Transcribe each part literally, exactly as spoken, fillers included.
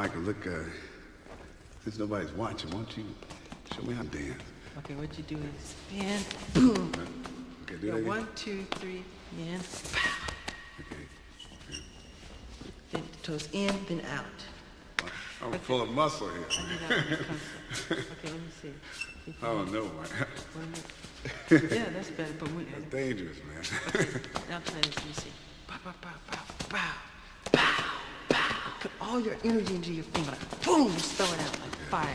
Michael, look, uh, since nobody's watching, won't you show me how to dance? Okay, what you do is spin, boom. Okay, do Go that again. one, two, three, in, pow. Okay. Then the toes in, then out. I'm full of muscle here. I need that when it comes to- Okay, let me see. If you I want- don't know, man. one more- Yeah, that's better, but we, That's dangerous, man. now try this, let me see. Pow, pow, pow, pow, pow, pow, pow. Put all your energy into your finger, like boom, just throw it out like fire.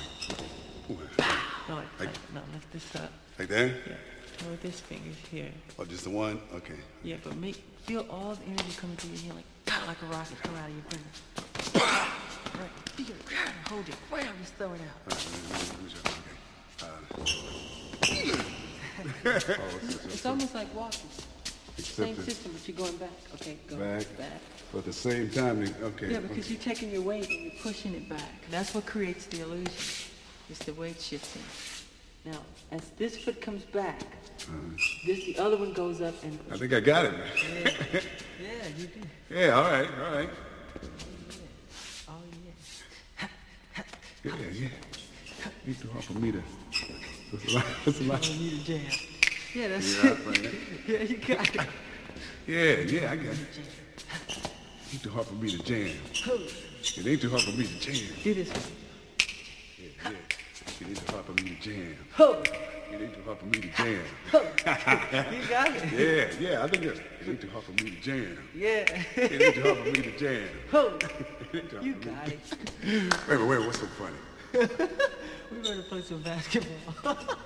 No, like, Like- like, no, lift this up. Like that? Yeah, throw this finger here. Oh, just the one? Okay. Yeah, but make, feel all the energy coming through your hand like, pow, like a rocket come out of your finger. Right, feel it, hold it, wham, just throw it out. It's almost like walking. Same Except system, but you're going back. Okay, go Back. back. But at the same time, they- okay. Yeah, because you're taking your weight and you're pushing it back. That's what creates the illusion. It's the weight shifting. Now, as this foot comes back, this the other one goes up and. I think I got it, man. Yeah, yeah, you do. Yeah, all right, all right. Oh yeah. Yeah, yeah. It's too hard for me to. It's a lot. It's a lot. Oh, you need a jam. Yeah, that's Yeah, it. man. Yeah, you got it. Yeah, yeah, I got it. It's too hard for me to jam. It ain't too hard for me to jam. Do this. Yeah, yeah. It ain't too hard for me to jam. Ho. It ain't too hard for me to jam. You got it. Yeah, yeah, I think it, it ain't too hard for me to jam. Yeah. It ain't too hard for me to jam. Ho. It ain't too hard You for me. got it. Wait, wait, wait, what's so funny? We're going to play some basketball.